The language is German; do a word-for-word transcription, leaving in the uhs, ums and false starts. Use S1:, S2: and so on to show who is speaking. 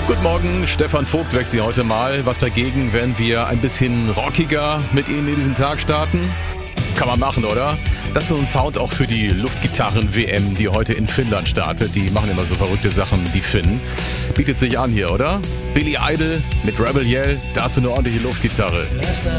S1: Guten Morgen, Stefan Vogt weckt Sie heute mal. Was dagegen, wenn wir ein bisschen rockiger mit Ihnen in diesen Tag starten? Kann man machen, oder? Das ist so ein Sound auch für die Luftgitarren-W M, die heute in Finnland startet. Die machen immer so verrückte Sachen, die Finnen. Bietet sich an hier, oder? Billy Idol mit Rebel Yell, dazu eine ordentliche Luftgitarre.